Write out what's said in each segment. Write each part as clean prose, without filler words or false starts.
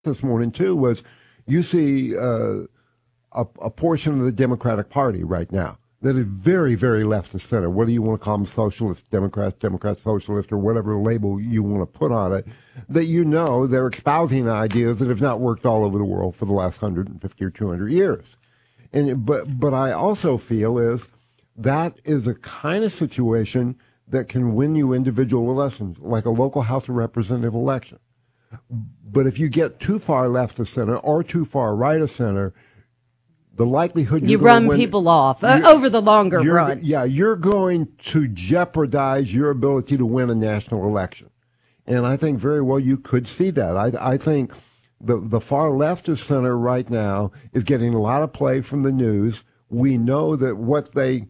this morning, too, was you see a portion of the Democratic Party right now that is very, very left of center, whether you want to call them socialist Democrats, Democrat socialist, or whatever label you want to put on it, that they're espousing ideas that have not worked all over the world for the last 150 or 200 years. But I also feel that is a kind of situation that can win you individual elections, like a local House of Representative election. But if you get too far left of center or too far right of center, the likelihood you run people off over the longer run. Yeah, you're going to jeopardize your ability to win a national election. And I think very well you could see that. I think the far left of center right now is getting a lot of play from the news. We know that what they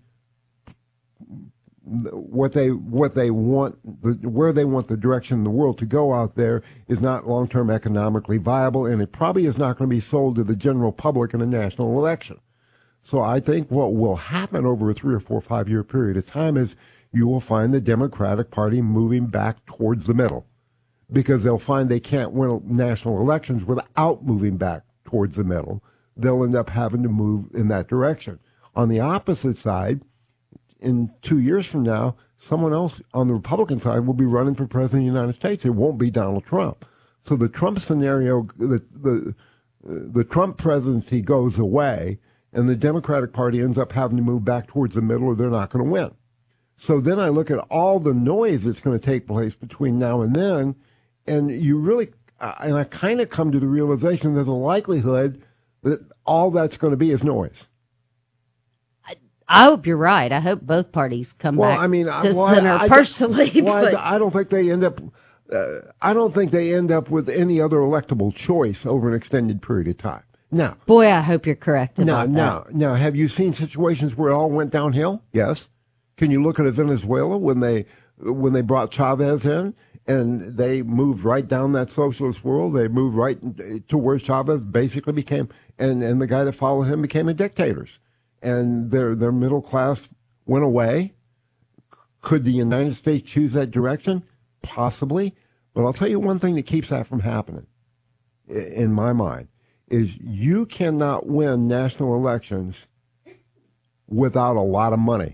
want, where they want the direction of the world to go out there is not long-term economically viable, and it probably is not going to be sold to the general public in a national election. So I think what will happen over a 3 or 4 or 5 year period of time is you will find the Democratic Party moving back towards the middle, because they'll find they can't win national elections without moving back towards the middle. They'll end up having to move in that direction. On the opposite side, in 2 years from now, someone else on the Republican side will be running for president of the United States. It won't be Donald Trump. So the Trump scenario, the Trump presidency goes away, and the Democratic Party ends up having to move back towards the middle, or they're not going to win. So then I look at all the noise that's going to take place between now and then, and I kind of come to the realization there's a likelihood that all that's going to be is noise. I hope you're right. I hope both parties come back to center personally. I don't think they end up. I don't think they end up with any other electable choice over an extended period of time. Now, boy, I hope you're correct about that. Now, have you seen situations where it all went downhill? Yes. Can you look at Venezuela when they brought Chavez in and they moved right down that socialist world? They moved right to where Chavez basically became, and the guy that followed him became a dictator. And their middle class went away. Could the United States choose that direction? Possibly. But I'll tell you one thing that keeps that from happening, in my mind, is you cannot win national elections without a lot of money.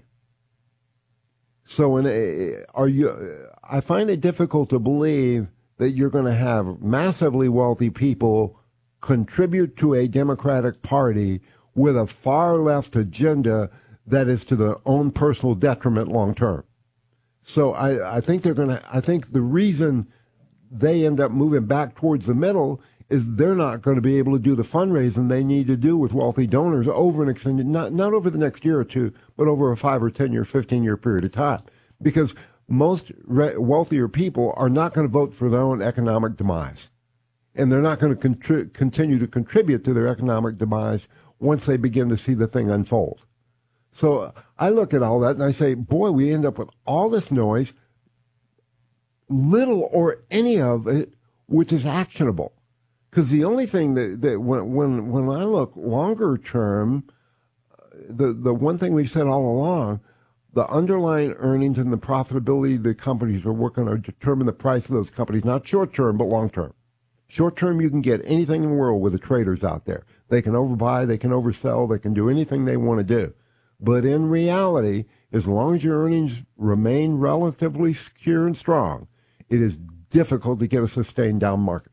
So I find it difficult to believe that you're going to have massively wealthy people contribute to a Democratic Party with a far left agenda that is to their own personal detriment long term. So I think I think the reason they end up moving back towards the middle is they're not going to be able to do the fundraising they need to do with wealthy donors over an extended, not over the next year or two, but over a 5 or 10 year, 15 year period of time. Because most wealthier people are not going to vote for their own economic demise. And they're not going to continue to contribute to their economic demise once they begin to see the thing unfold. So I look at all that and I say, boy, we end up with all this noise, little or any of it which is actionable. Because the only thing that when I look longer term, the one thing we've said all along, the underlying earnings and the profitability of the companies are working to determine the price of those companies, not short term, but long term. Short term, you can get anything in the world with the traders out there. They can overbuy, they can oversell, they can do anything they want to do. But in reality, as long as your earnings remain relatively secure and strong, it is difficult to get a sustained down market.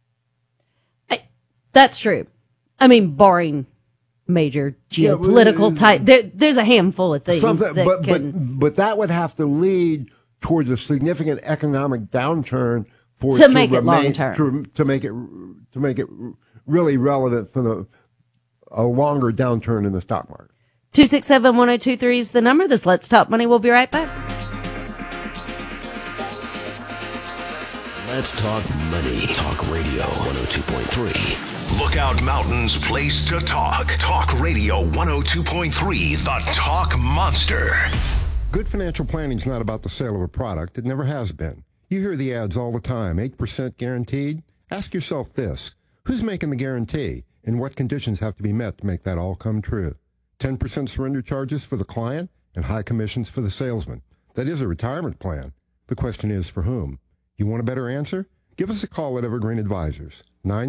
That's true. I mean, barring major geopolitical type, there's a handful of things but that would have to lead towards a significant economic downturn to make it long term, to make it really relevant for a longer downturn in the stock market. 267-1023 is the number. This Let's Talk Money. We'll be right back. Let's Talk Money. Talk Radio 102.3. Lookout Mountain's place to talk. Talk Radio 102.3, the Talk Monster. Good financial planning is not about the sale of a product. It never has been. You hear the ads all the time, 8% guaranteed. Ask yourself this, who's making the guarantee and what conditions have to be met to make that all come true? 10% surrender charges for the client and high commissions for the salesman. That is a retirement plan. The question is for whom? You want a better answer? Give us a call at Evergreen Advisors,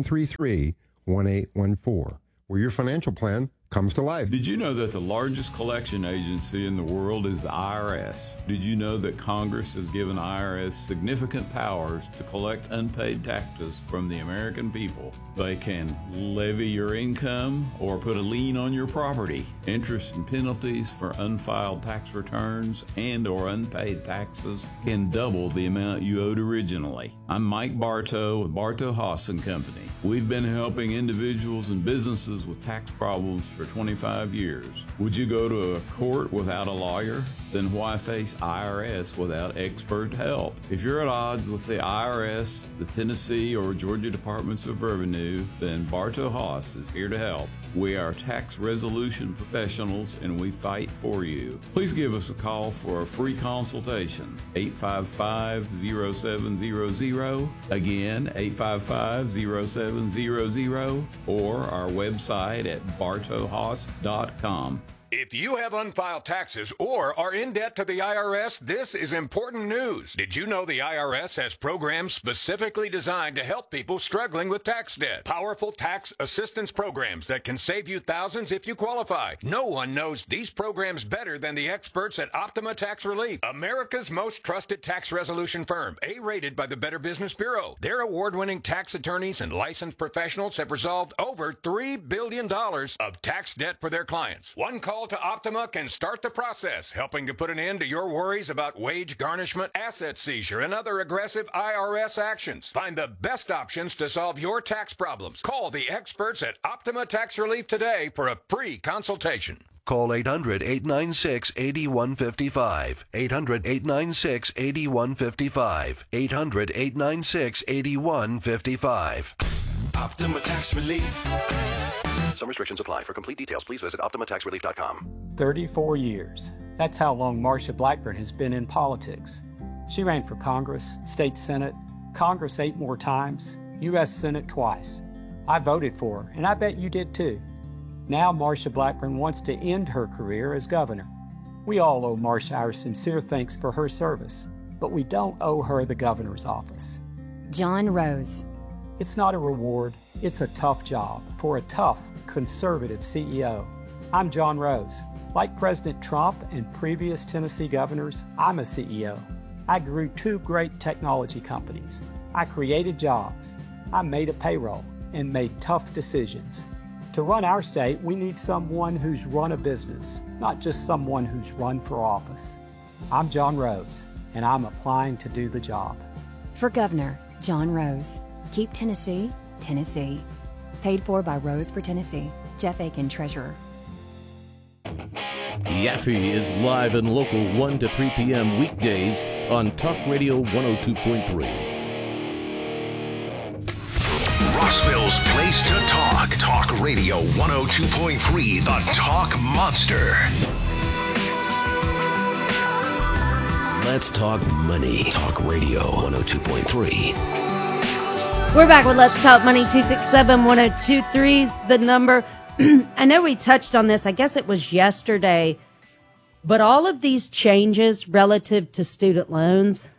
933-1814, where your financial plan comes to life. Did you know that the largest collection agency in the world is the IRS? Did you know that Congress has given IRS significant powers to collect unpaid taxes from the American people? They can levy your income or put a lien on your property. Interest and penalties for unfiled tax returns and or unpaid taxes can double the amount you owed originally. I'm Mike Bartow with Bartow Haas & Company. We've been helping individuals and businesses with tax problems for 25 years. Would you go to a court without a lawyer? Then why face IRS without expert help? If you're at odds with the IRS, the Tennessee or Georgia Departments of Revenue, then Bartow Haas is here to help. We are tax resolution professionals and we fight for you. Please give us a call for a free consultation. 855-0700. Again, 855-0700, or our website at bartowhaas.com. If you have unfiled taxes or are in debt to the IRS, this is important news. Did you know the IRS has programs specifically designed to help people struggling with tax debt? Powerful tax assistance programs that can save you thousands if you qualify. No one knows these programs better than the experts at Optima Tax Relief, America's most trusted tax resolution firm, A-rated by the Better Business Bureau. Their award-winning tax attorneys and licensed professionals have resolved over $3 billion of tax debt for their clients. One call to Optima can start the process, helping to put an end to your worries about wage garnishment, asset seizure, and other aggressive IRS actions. Find the best options to solve your tax problems. Call the experts at Optima Tax Relief today for a free consultation. Call 800-896-8155. 800-896-8155. 800-896-8155. Optima Tax Relief. Some restrictions apply. For complete details, please visit OptimaTaxRelief.com. 34 years. That's how long Marsha Blackburn has been in politics. She ran for Congress, State Senate, Congress 8 more times, U.S. Senate twice. I voted for her, and I bet you did too. Now Marsha Blackburn wants to end her career as governor. We all owe Marsha our sincere thanks for her service, but we don't owe her the governor's office. John Rose. It's not a reward, it's a tough job for a tough, conservative CEO. I'm John Rose. Like President Trump and previous Tennessee governors, I'm a CEO. I grew 2 great technology companies. I created jobs. I made a payroll and made tough decisions. To run our state, we need someone who's run a business, not just someone who's run for office. I'm John Rose, and I'm applying to do the job. For Governor, John Rose. Keep Tennessee, Tennessee. Paid for by Rose for Tennessee. Jeff Aiken, Treasurer. Yaffe is live and local 1 to 3 p.m. weekdays on Talk Radio 102.3. Rossville's place to talk. Talk Radio 102.3, the Talk Monster. Let's talk money. Talk Radio 102.3. We're back with Let's Talk Money. 267-1023 is the number. I know we touched on this. I guess it was yesterday. But all of these changes relative to student loans,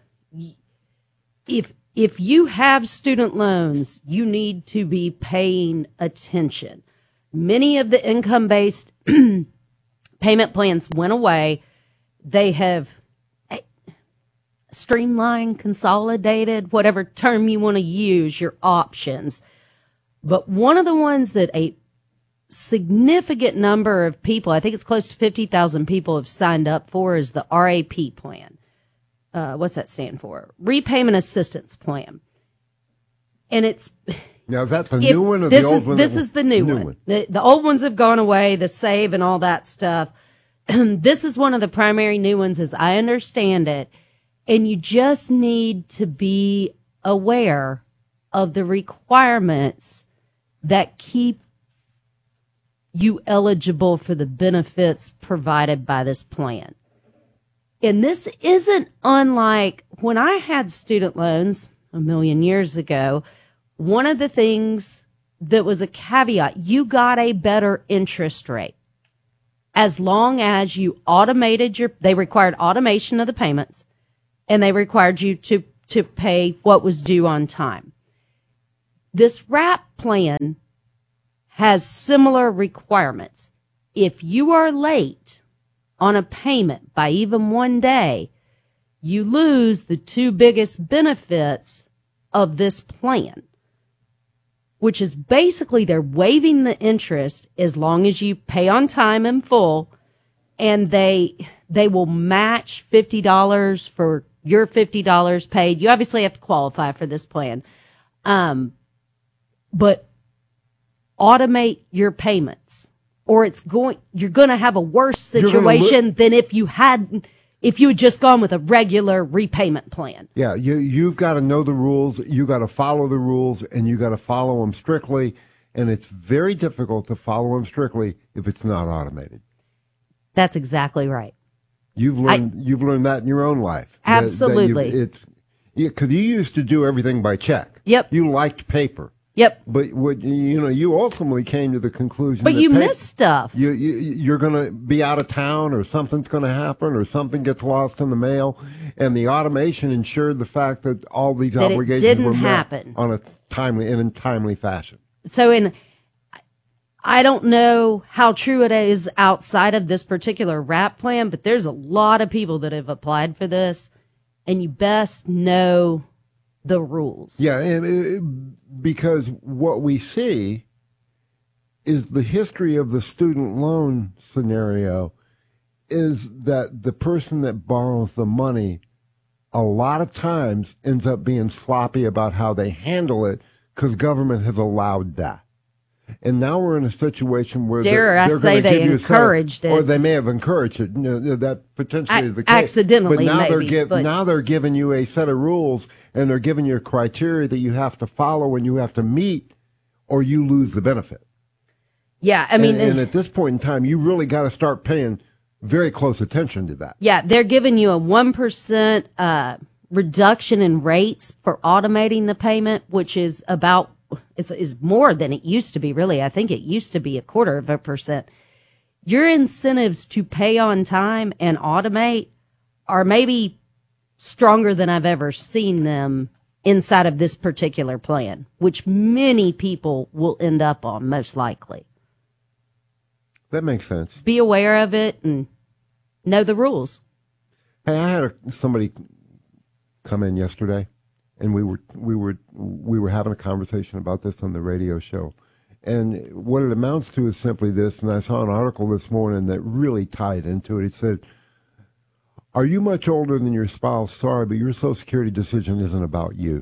if you have student loans, you need to be paying attention. Many of the income-based payment plans went away. They have streamlined, consolidated, whatever term you want to use, your options. But one of the ones that a significant number of people, I think it's close to 50,000 people have signed up for, is the RAP plan. What's that stand for? Repayment Assistance Plan. And it's... Now, that's the new one or the old one? This is the new one. The old ones have gone away, the SAVE and all that stuff. This is one of the primary new ones as I understand it. And you just need to be aware of the requirements that keep you eligible for the benefits provided by this plan. And this isn't unlike when I had student loans a million years ago. One of the things that was a caveat, you got a better interest rate as long as you automated they required automation of the payments. And they required you to to pay what was due on time. This WRAP plan has similar requirements. If you are late on a payment by even 1 day, you lose the two biggest benefits of this plan, which is basically they're waiving the interest as long as you pay on time in full, and they will match $50 for your $50 paid. You obviously have to qualify for this plan, but automate your payments, or you're going to have a worse situation than if you had just gone with a regular repayment plan. Yeah, you've got to know the rules, you got to follow the rules, and you got to follow them strictly. And it's very difficult to follow them strictly if it's not automated. That's exactly right. You've learned that in your own life. Absolutely. Because you used to do everything by check. Yep. You liked paper. Yep. But you ultimately came to the conclusion. But you miss stuff. You're going to be out of town, or something's going to happen, or something gets lost in the mail, and the automation ensured the fact that all these obligations were met on a timely fashion. So I don't know how true it is outside of this particular WRAP plan, but there's a lot of people that have applied for this, and you best know the rules. Yeah, and because what we see is the history of the student loan scenario is that the person that borrows the money a lot of times ends up being sloppy about how they handle it because government has allowed that. And now we're in a situation where they're they encouraged it, or they may have encouraged it. That potentially is the case. Accidentally, but now they're giving you a set of rules, and they're giving you a criteria that you have to follow and you have to meet, or you lose the benefit. Yeah, I mean, and at this point in time, you really got to start paying very close attention to that. Yeah, they're giving you a 1% reduction in rates for automating the payment, which is about. Is more than it used to be, really. I think it used to be 0.25%. Your incentives to pay on time and automate are maybe stronger than I've ever seen them inside of this particular plan, which many people will end up on, most likely. That makes sense. Be aware of it and know the rules. Hey, I had somebody come in yesterday. And we were having a conversation about this on the radio show. And what it amounts to is simply this, and I saw an article this morning that really tied into it. It said, "Are you much older than your spouse? Sorry, but your Social Security decision isn't about you."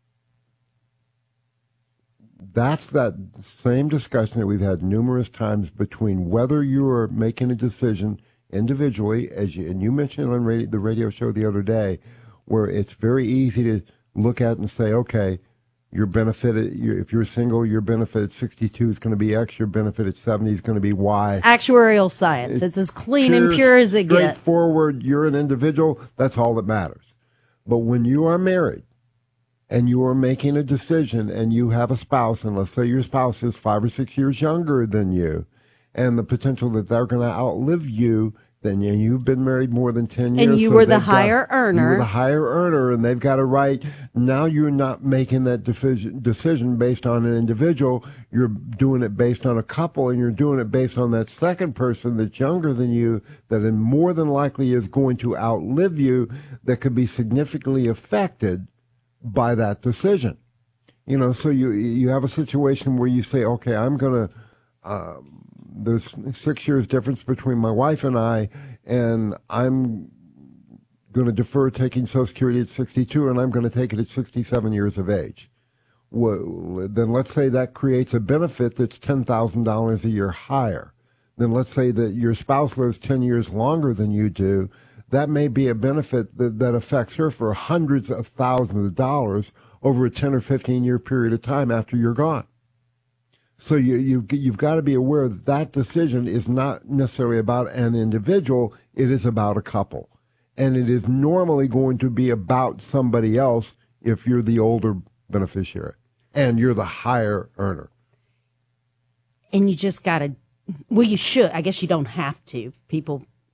That's that same discussion that we've had numerous times between whether you are making a decision individually, and you mentioned on the radio show the other day, where it's very easy to look at and say, okay, your benefit, if you're single, your benefit at 62 is going to be X, your benefit at 70 is going to be Y. It's actuarial science. It's as clean and pure as it gets. Straightforward, you're an individual, that's all that matters. But when you are married and you are making a decision and you have a spouse, and let's say your spouse is 5 or 6 years younger than you, and the potential that they're going to outlive you, then you've been married more than 10 years. And you were the higher earner. You were the higher earner, and they've got a right. Now you're not making that decision based on an individual. You're doing it based on a couple, and you're doing it based on that second person that's younger than you, that more than likely is going to outlive you, that could be significantly affected by that decision. So you have a situation where you say, okay, I'm going to... there's 6 years difference between my wife and I'm going to defer taking Social Security at 62, and I'm going to take it at 67 years of age. Well, then let's say that creates a benefit that's $10,000 a year higher. Then let's say that your spouse lives 10 years longer than you do. That may be a benefit that affects her for hundreds of thousands of dollars over a 10 or 15 year period of time after you're gone. So you've got to be aware that decision is not necessarily about an individual. It is about a couple. And it is normally going to be about somebody else if you're the older beneficiary and you're the higher earner. And you just got to, well, you should. I guess you don't have to. People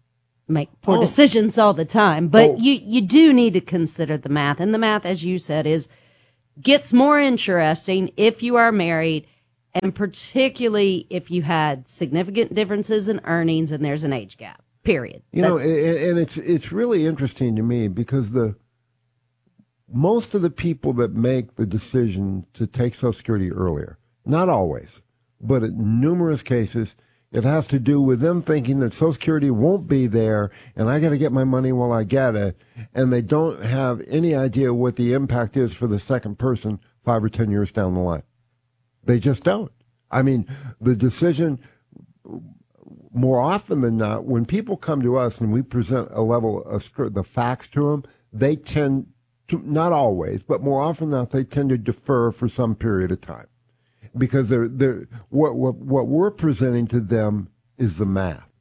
make poor decisions all the time, but you do need to consider the math. And the math, as you said, gets more interesting if you are married, and particularly if you had significant differences in earnings and there's an age gap, period. And it's really interesting to me because most of the people that make the decision to take Social Security earlier, not always, but in numerous cases, it has to do with them thinking that Social Security won't be there and I got to get my money while I get it. And they don't have any idea what the impact is for the second person 5 or 10 years down the line. They just don't. I mean, the decision, more often than not, when people come to us and we present a level of the facts to them, they tend to, not always, but more often than not, they tend to defer for some period of time. Because what we're presenting to them is the math.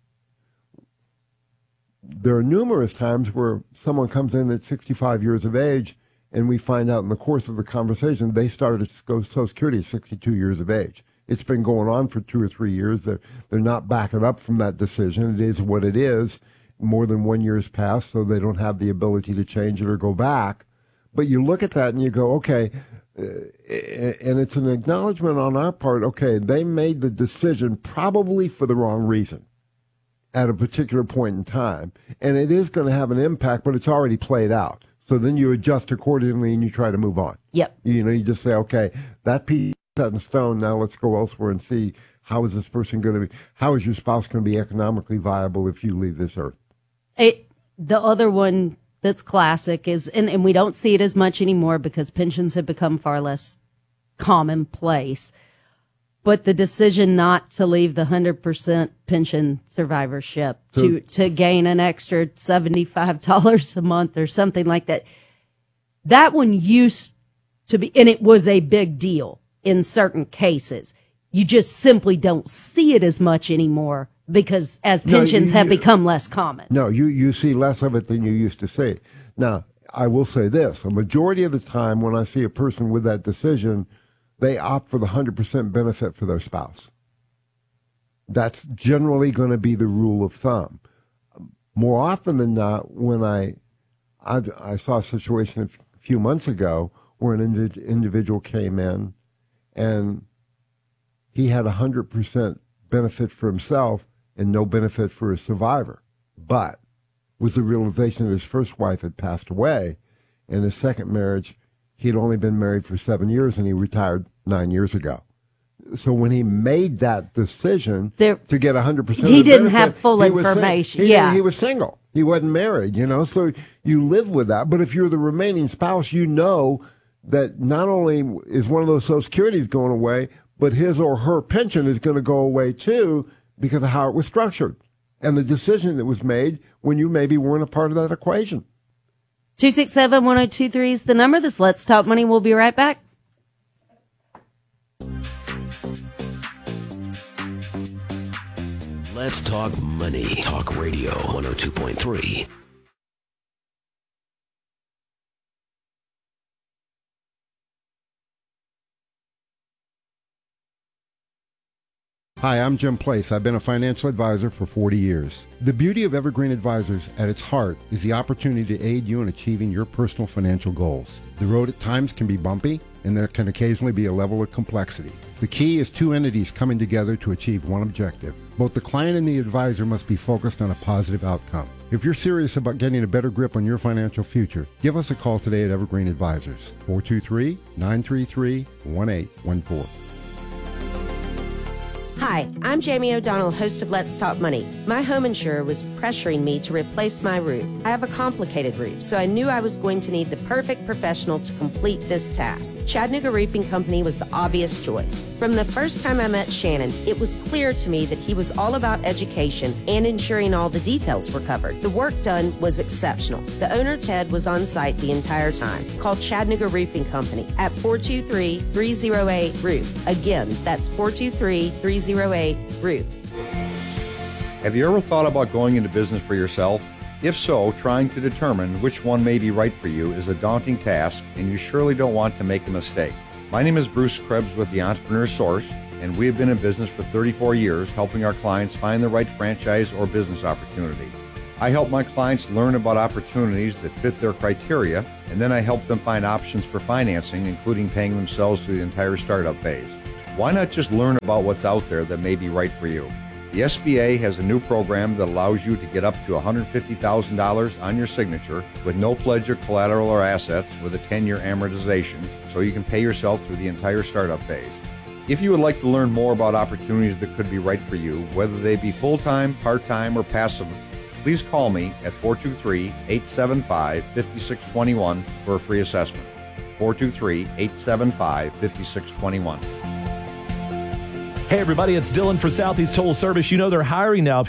There are numerous times where someone comes in at 65 years of age, and we find out in the course of the conversation they started to go Social Security at 62 years of age. It's been going on for 2 or 3 years. They're not backing up from that decision. It is what it is. More than 1 year has passed, so they don't have the ability to change it or go back. But you look at that and you go, okay. And it's an acknowledgement on our part, okay, they made the decision probably for the wrong reason at a particular point in time. And it is going to have an impact, but it's already played out. So then you adjust accordingly and you try to move on. Yep. You just say, okay, that piece is set in stone. Now let's go elsewhere and see how is this person going to be, how is your spouse going to be economically viable if you leave this earth? The other one that's classic is, and we don't see it as much anymore because pensions have become far less commonplace, but the decision not to leave the 100% pension survivorship to gain an extra $75 a month or something like that. That one used to be, and it was a big deal in certain cases. You just simply don't see it as much anymore because as pensions have become less common. No, you see less of it than you used to see. Now, I will say this. A majority of the time when I see a person with that decision, they opt for the 100% benefit for their spouse. That's generally going to be the rule of thumb. More often than not, when I saw a situation a few months ago where an individual came in and he had 100% benefit for himself and no benefit for his survivor. But with the realization that his first wife had passed away, and his second marriage, he'd only been married for 7 years and he retired 9 years ago. So when he made that decision to get 100%, he didn't have full information. He was single. He wasn't married, so you live with that. But if you're the remaining spouse, you know that not only is one of those Social Securities going away, but his or her pension is going to go away too because of how it was structured and the decision that was made when you maybe weren't a part of that equation. 267-1023 is the number. This Let's Talk Money. We'll be right back. Let's Talk Money. Talk Radio 102.3. Hi, I'm Jim Place. I've been a financial advisor for 40 years. The beauty of Evergreen Advisors at its heart is the opportunity to aid you in achieving your personal financial goals. The road at times can be bumpy, and there can occasionally be a level of complexity. The key is two entities coming together to achieve one objective. Both the client and the advisor must be focused on a positive outcome. If you're serious about getting a better grip on your financial future, give us a call today at Evergreen Advisors, 423-933-1814. Hi, I'm Jamie O'Donnell, host of Let's Talk Money. My home insurer was pressuring me to replace my roof. I have a complicated roof, so I knew I was going to need the perfect professional to complete this task. Chattanooga Roofing Company was the obvious choice. From the first time I met Shannon, it was clear to me that he was all about education and ensuring all the details were covered. The work done was exceptional. The owner, Ted, was on site the entire time. Call Chattanooga Roofing Company at 423-308-ROOF. Again, that's 423-308-ROOF. Have you ever thought about going into business for yourself? If so, trying to determine which one may be right for you is a daunting task, and you surely don't want to make a mistake. My name is Bruce Krebs with the Entrepreneur Source, and we have been in business for 34 years helping our clients find the right franchise or business opportunity. I help my clients learn about opportunities that fit their criteria, and then I help them find options for financing, including paying themselves through the entire startup phase. Why not just learn about what's out there that may be right for you? The SBA has a new program that allows you to get up to $150,000 on your signature with no pledge of collateral or assets with a 10-year amortization, so you can pay yourself through the entire startup phase. If you would like to learn more about opportunities that could be right for you, whether they be full-time, part-time, or passive, please call me at 423-875-5621 for a free assessment. 423-875-5621. Hey everybody, it's Dylan for Southeast Total Service. You know they're hiring now.